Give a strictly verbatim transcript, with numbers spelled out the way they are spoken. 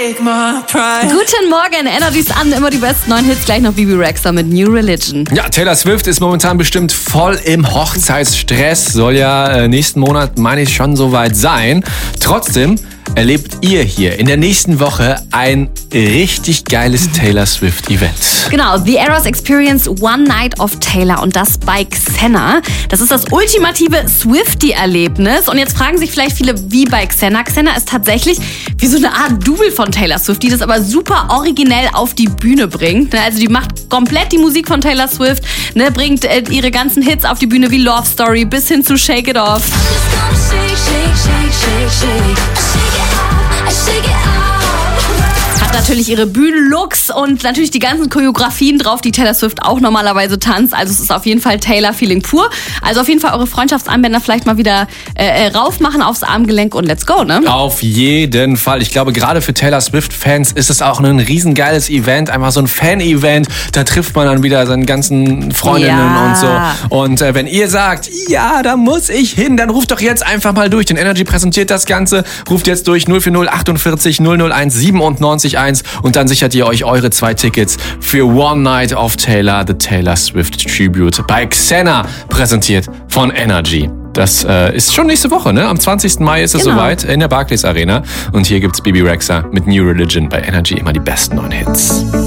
take my pride. Guten Morgen, Energy's an, immer die besten neuen Hits, gleich noch Bibi Rexha mit New Religion. Ja, Taylor Swift ist momentan bestimmt voll im Hochzeitsstress. Soll ja äh, nächsten Monat, meine ich, schon soweit sein. Trotzdem erlebt ihr hier in der nächsten Woche ein richtig geiles Taylor Swift-Event. Genau, The Eras Experience One Night of Taylor und das bei Xena. Das ist das ultimative Swiftie-Erlebnis. Und jetzt fragen sich vielleicht viele, wie bei Xena. Xena ist tatsächlich wie so eine Art Double von Taylor Swift, die das aber super originell auf die Bühne bringt. Also die macht komplett die Musik von Taylor Swift, ne, bringt äh, ihre ganzen Hits auf die Bühne wie Love Story bis hin zu Shake It Off. Hat natürlich ihre Bühnenlooks und natürlich die ganzen Choreografien drauf, die Taylor Swift auch normalerweise tanzt. Also es ist auf jeden Fall Taylor-Feeling pur. Also auf jeden Fall eure Freundschaftsarmbänder vielleicht mal wieder äh, raufmachen aufs Armgelenk und let's go, ne? Auf jeden Fall. Ich glaube, gerade für Taylor Swift-Fans ist es auch ein riesengeiles Event. Einfach so ein Fan-Event. Da trifft man dann wieder seine ganzen Freundinnen Ja. und so. Und äh, wenn ihr sagt, ja, da muss ich hin, dann ruft doch jetzt einfach mal durch. Denn Energy präsentiert das Ganze. Ruft jetzt durch null vier null achtundvierzig null null eins siebenundneunzig eins und dann sichert ihr euch eure zwei Tickets für One Night of Taylor, The Taylor Swift Tribute bei Xena, präsentiert von Energy. Das äh, ist schon nächste Woche, ne? Am zwanzigsten Mai ist es Genau. soweit in der Barclays Arena. Und hier gibt's Bibi Rexha mit New Religion bei Energy, immer die besten neuen Hits.